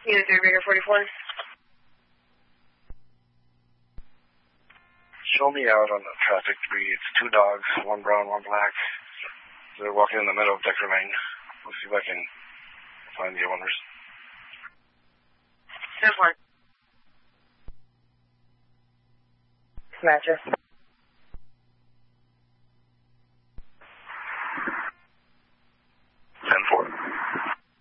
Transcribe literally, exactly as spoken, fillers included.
Unit three, Rigger forty-four. Show me out on the traffic three. It's two dogs, one brown, one black. They're walking in the middle of Decker Lane. We'll see if I can find the owners. There's one. Smasher.